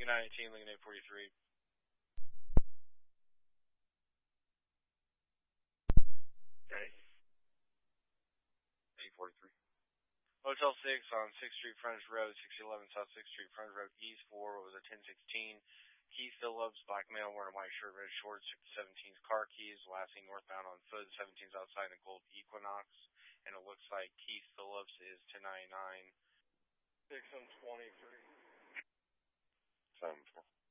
Lincoln 918, Lincoln 843. Okay. 843. Hotel 6 on 6th Street Frontage Road, 611 South 6th Street Frontage Road East 4, what was it, 1016. Keith Phillips, black male, wearing a white shirt, red shorts, 17's car keys, last seen northbound on foot, 17's outside in a gold Equinox, and it looks like Keith Phillips is 1099. 6 and 23. 7-4.